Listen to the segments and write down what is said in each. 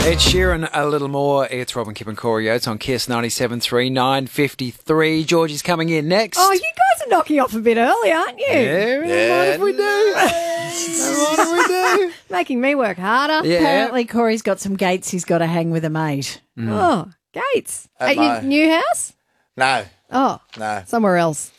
Ed Sheeran, a little more. It's Robin, Kip and Corey Oates on KISS 97.3, 9:53. Georgie's coming in next. Oh, you guys are knocking off a bit early, aren't you? What if we do? What if we do? Making me work harder. Yeah. Apparently, Corey's got some gates he's got to hang with a mate. Oh, Gates. At At your new house? No, Oh, no. somewhere else.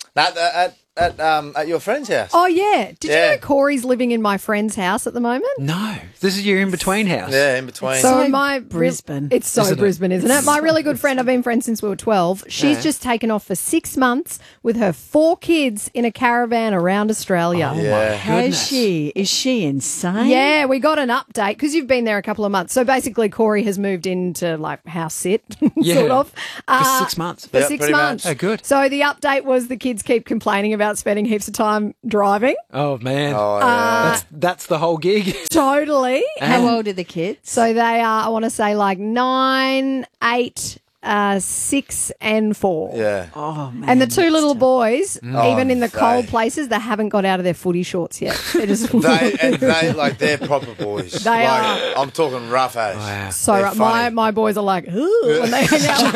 At your friend's house. Oh, yeah. Did you Yeah. know Corey's living in my friend's house at the moment? No. This is your in-between house. Yeah, in between. So Brisbane. It's so Isn't it? Brisbane, isn't it? My really good friend, I've been friends since we were 12. She's just taken off for 6 months with her 4 kids in a caravan around Australia. yeah. Has she? Is she insane? Yeah, we got an update because you've been there a couple of months. So basically, Corey has moved into like house sit, Yeah. sort of. For 6 months. For Yeah, 6 pretty months. much. Oh, good. So the update was the kids keep complaining about spending heaps of time driving. Oh, man. Oh, yeah. That's the whole gig. Totally. How old are the kids? So they are, I want to say, like 9, 8, 6 and 4. yeah. Oh, man. And the 2 little boys, even in the they- cold places, they haven't got out of their footy shorts yet. They're just They're proper boys. They are. I'm talking rough as. Wow. so They're right, my funny. boys are like, ooh, when they hang out.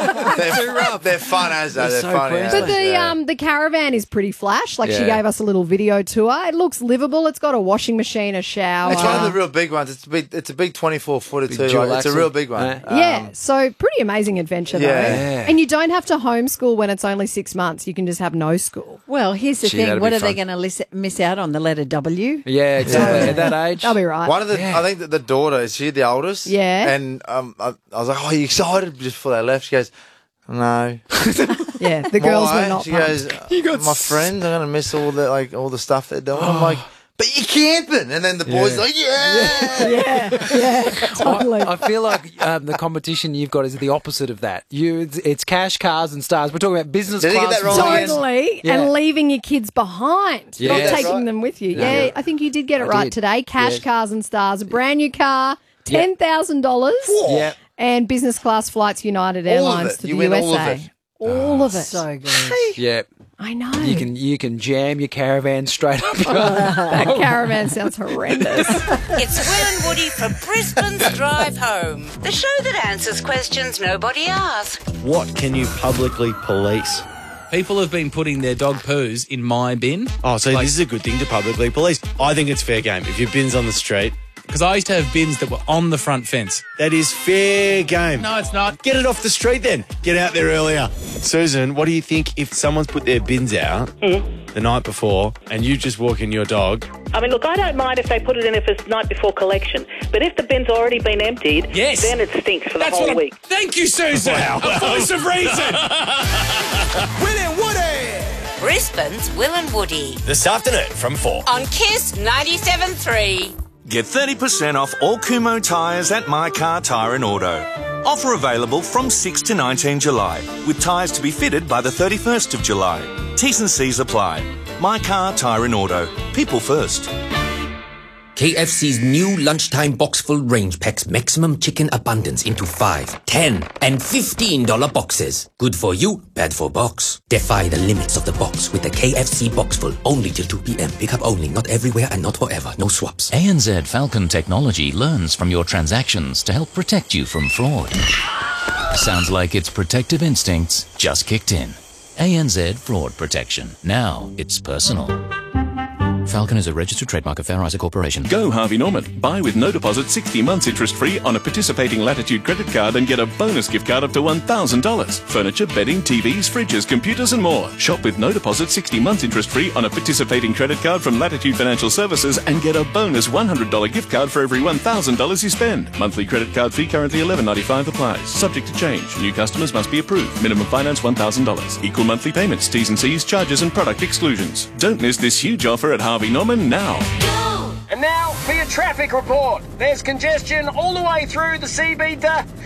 They're fun as though. They're so funny. precious. as. But the Yeah. the caravan is pretty flash. Like she Yeah. gave us a little video tour. It looks livable. It's got a washing machine, a shower. It's one of the real big ones. It's a big 24-footer too. dual Like, it's a axle. real big one. yeah, so pretty amazing adventure though. Yeah. Yeah. And you don't have to homeschool when it's only 6 months. You can just have no school. Well, here's the Gee, thing. that'd What be are they fun. going to miss out on? The letter W? Yeah, exactly. At that age. That'll be right. One of the, I think that the daughter, is she the oldest? Yeah. And I was like, "Oh, are you excited?" Just before they left, she goes, "No." Yeah, the girls Why? were not She pumped. goes, "My friends are gonna miss all the stuff they're doing." I'm like, "But you're camping," and then the boys are like, "Yeah." Totally. I feel like the competition you've got is the opposite of that. It's cash, cars, and stars. We're talking about business Did you class. get that wrong again? Totally, Yeah. and leaving your kids behind, Yeah. not That's taking right. them with you. Yeah, I think you did get it I right did. today. Cash, Yeah. cars, and stars. A brand new car, $10,000, Yeah. and business class flights United Airlines it. to You the win USA. all of it. All of it. So good. Yeah. I know. You can jam your caravan straight up. That caravan sounds horrendous. It's Will and Woody for Brisbane's Drive Home, the show that answers questions nobody asks. What can you publicly police? People have been putting their dog poos in my bin. Oh, so this is a good thing to publicly police. I think it's fair game. If your bin's on the street, Because I used to have bins that were on the front fence. that is fair game. No, it's not. Get it off the street then. Get out there earlier. Susan, what do you think if someone's put their bins out the night before and you just walk in your dog? I mean, look, I don't mind if they put it in if it's night before collection, but if the bin's already been emptied, Yes. then it stinks for the whole week. Thank you, Susan. Wow. A voice of reason. Will and Woody! Brisbane's Will and Woody This afternoon from 4. on KISS 97.3. Get 30% off all Kumho tyres at My Car Tyre and Auto. Offer available from 6 to 19 July, with tyres to be fitted by the 31st of July. T's and C's apply. My Car Tyre and Auto. People first. KFC's new lunchtime box full range packs maximum chicken abundance into 5, 10, and $15 boxes. Good for you, bad for box. Defy the limits of the box with the KFC box full only till 2 p.m. Pick up only, not everywhere and not forever. No swaps. ANZ Falcon technology learns from your transactions to help protect you from fraud. Sounds like its protective instincts just kicked in. ANZ Fraud Protection. Now it's personal. Falcon is a registered trademark of Fair Isaac Corporation. Go Harvey Norman. Buy with no deposit 60 months interest-free on a participating Latitude credit card and get a bonus gift card up to $1,000. Furniture, bedding, TVs, fridges, computers and more. Shop with no deposit 60 months interest-free on a participating credit card from Latitude Financial Services and get a bonus $100 gift card for every $1,000 you spend. Monthly credit card fee currently $11.95 applies. Subject to change. New customers must be approved. Minimum finance $1,000. Equal monthly payments, T's and C's, charges and product exclusions. Don't miss this huge offer at Harvey Norman now. And now for your traffic report. There's congestion all the way through the CB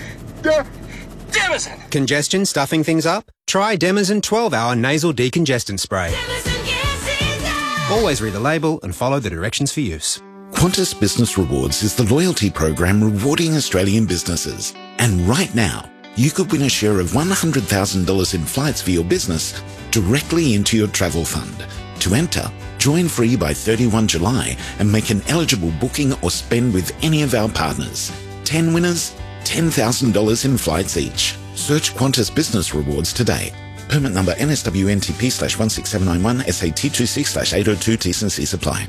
Demison. Congestion stuffing things up? Try Demison 12-hour nasal decongestant spray. Always read the label and follow the directions for use. Qantas Business Rewards is the loyalty program rewarding Australian businesses. And right now, you could win a share of $100,000 in flights for your business directly into your travel fund. To enter, join free by 31 July and make an eligible booking or spend with any of our partners. 10 winners, $10,000 in flights each. Search Qantas Business Rewards today. Permit number NSWNTP/16791 SAT26/802 T&Cs apply.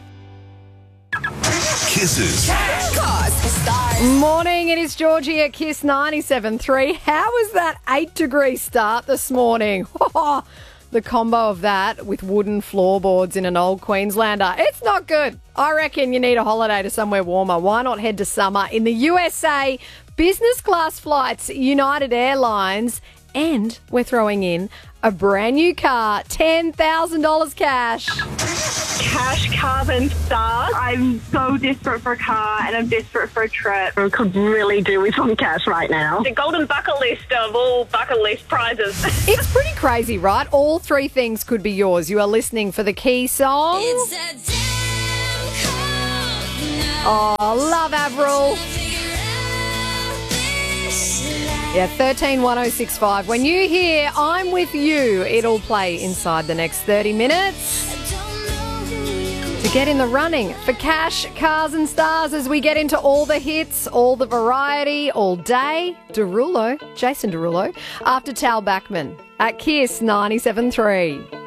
Kisses. Morning, it is Georgie at Kiss 97.3. How was that 8-degree start this morning? The combo of that with wooden floorboards in an old Queenslander. It's not good. I reckon you need a holiday to somewhere warmer. Why not head to summer in the USA? Business class flights, United Airlines, and we're throwing in a brand new car, $10,000 cash. Cash, cars and stars. I'm so desperate for a car and I'm desperate for a trip. I could really do with some cash right now. The golden bucket list of all bucket list prizes. It's pretty crazy, right? All three things could be yours. You are listening for the key song. Oh, love Avril. Yeah, 131065. When you hear I'm With You, it'll play inside the next 30 minutes to get in the running for cash, cars and stars as we get into all the hits, all the variety, all day. Derulo, Jason Derulo, after Tal Bachman at Kiss 97.3.